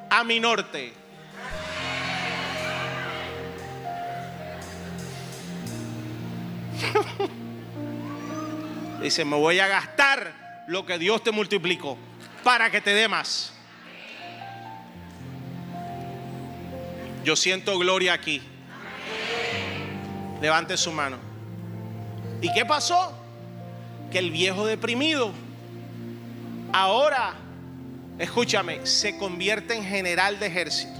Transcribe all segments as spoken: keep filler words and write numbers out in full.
a mi norte. Dice, me voy a gastar lo que Dios te multiplicó para que te dé más. Yo siento gloria aquí. Levante su mano. ¿Y qué pasó? Que el viejo deprimido ahora, escúchame, se convierte en general de ejército.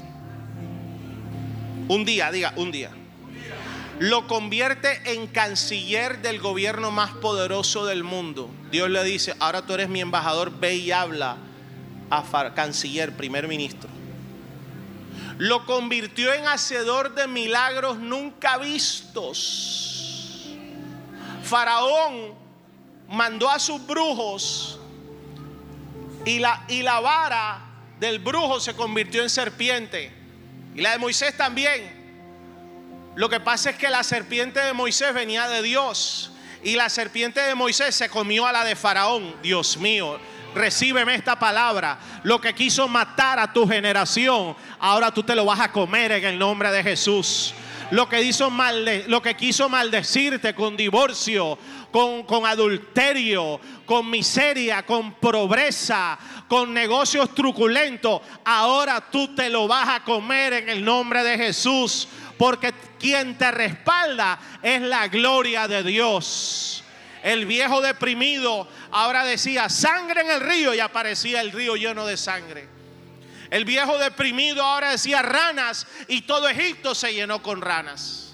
Un día, diga, un día. Lo convierte en canciller del gobierno más poderoso del mundo. Dios le dice, ahora tú eres mi embajador, ve y habla a Far- canciller, primer ministro. Lo convirtió en hacedor de milagros nunca vistos. Faraón mandó a sus brujos y la, y la vara del brujo se convirtió en serpiente. Y la de Moisés también. Lo que pasa es que la serpiente de Moisés venía de Dios y la serpiente de Moisés se comió a la de Faraón. Dios mío, recíbeme esta palabra. Lo que quiso matar a tu generación, ahora tú te lo vas a comer en el nombre de Jesús. Lo que hizo malde, lo que quiso maldecirte con divorcio, con, con adulterio, con miseria, con pobreza, con negocios truculentos, ahora tú te lo vas a comer en el nombre de Jesús. Porque quien te respalda es la gloria de Dios. El viejo deprimido ahora decía sangre en el río y aparecía el río lleno de sangre. El viejo deprimido ahora decía ranas y todo Egipto se llenó con ranas.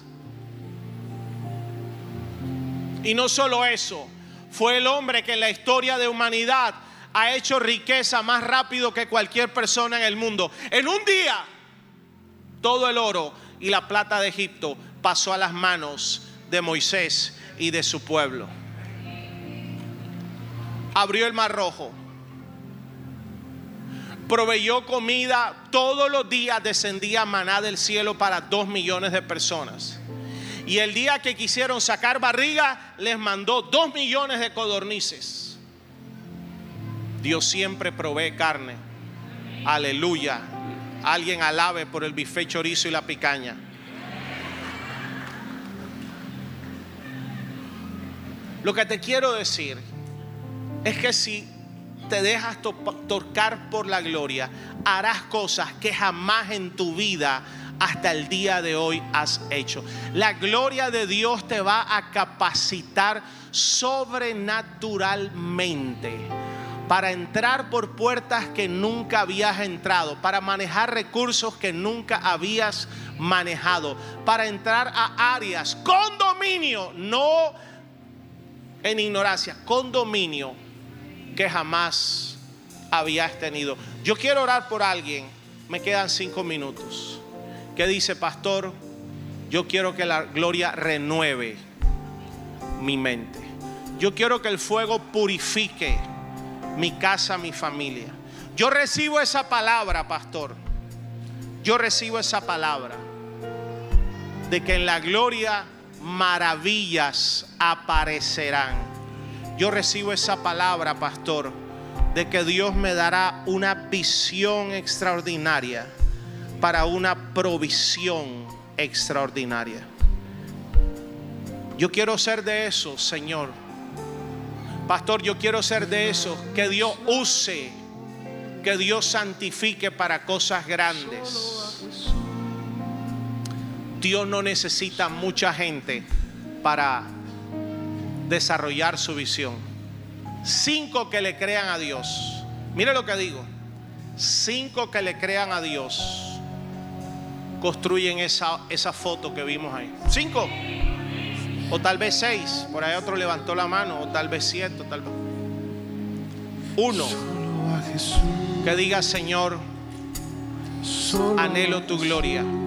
Y no solo eso, fue el hombre que en la historia de humanidad ha hecho riqueza más rápido que cualquier persona en el mundo. En un día, todo el oro y la plata de Egipto pasó a las manos de Moisés y de su pueblo. Abrió el mar rojo, proveyó comida, todos los días descendía maná del cielo para dos millones de personas. Y el día que quisieron sacar barriga, les mandó dos millones de codornices. Dios siempre provee carne. Aleluya. Alguien alabe por el bife chorizo y la picaña. Lo que te quiero decir es que si te dejas to- tocar por la gloria, harás cosas que jamás en tu vida hasta el día de hoy has hecho. La gloria de Dios te va a capacitar sobrenaturalmente para entrar por puertas que nunca habías entrado, para manejar recursos que nunca habías manejado, para entrar a áreas con dominio, no en ignorancia, con dominio que jamás habías tenido. Yo quiero orar por alguien, me quedan cinco minutos, que dice: pastor, yo quiero que la gloria renueve mi mente. Yo quiero que el fuego purifique mi casa, mi familia. Yo recibo esa palabra, pastor. Yo recibo esa palabra de que en la gloria maravillas aparecerán. Yo recibo esa palabra, pastor, de que Dios me dará una visión extraordinaria para una provisión extraordinaria. Yo quiero ser de esos, Señor. Pastor, yo quiero ser de esos que Dios use, que Dios santifique para cosas grandes. Dios no necesita mucha gente para desarrollar su visión. Cinco que le crean a Dios. Mire lo que digo. Cinco que le crean a Dios construyen esa, esa foto que vimos ahí. Cinco. O tal vez seis. Por ahí otro levantó la mano. O tal vez siete. Tal vez uno que diga: Señor, anhelo tu gloria.